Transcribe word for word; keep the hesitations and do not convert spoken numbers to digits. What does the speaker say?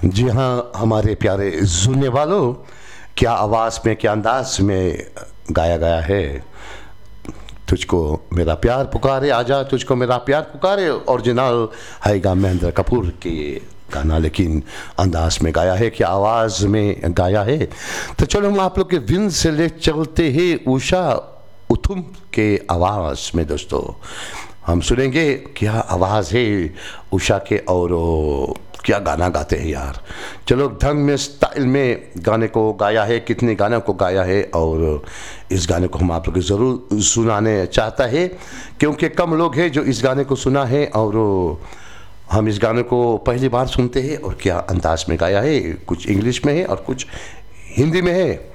जी हाँ, हमारे प्यारे सुनने वालों, क्या आवाज़ में, क्या अंदाज़ में गाया गया है। तुझको मेरा प्यार पुकारे, आजा तुझको मेरा प्यार पुकारे, ओरिजिनल हैगा महेंद्र कपूर की गाना, लेकिन अंदाज़ में गाया है, क्या आवाज़ में गाया है। तो चलो हम आप लोग के विन से ले चलते हैं उषा उथुम के आवाज़ में। दोस्तों, हम सुनेंगे क्या आवाज़ है उषा के, और क्या गाना गाते हैं यार। चलो, ढंग में, स्टाइल में गाने को गाया है, कितने गानों को गाया है, और इस गाने को हम आप लोग को ज़रूर सुनाने चाहता है, क्योंकि कम लोग हैं जो इस गाने को सुना है। और हम इस गाने को पहली बार सुनते हैं, और क्या अंदाज में गाया है, कुछ इंग्लिश में है और कुछ हिंदी में है।